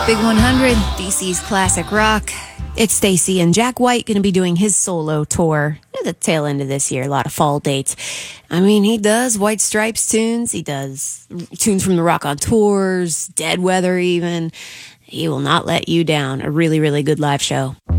Big 100, DC's classic rock. It's Stacy and Jack White going to be doing his solo tour at the tail end of this year. A lot of fall dates. I mean, he does White Stripes tunes. He does tunes from the Rock on Tours, Dead Weather even. He will not let you down. A really, really good live show.